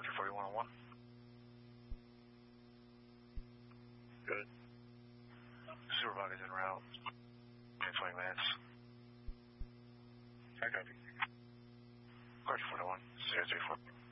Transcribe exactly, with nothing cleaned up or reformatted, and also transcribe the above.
Roger, forty-one oh one. Good. Supervisor's en route. In twenty minutes. I copy. Roger, forty-one. zero three four.